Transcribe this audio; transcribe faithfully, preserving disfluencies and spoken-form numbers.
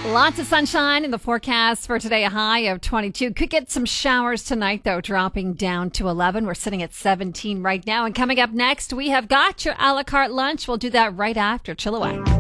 Lots of sunshine in the forecast for today, a high of twenty-two. Could get some showers tonight, though, dropping down to eleven. We're sitting at seventeen right now. And coming up next, we have got your a la carte lunch. We'll do that right after Chilliwack.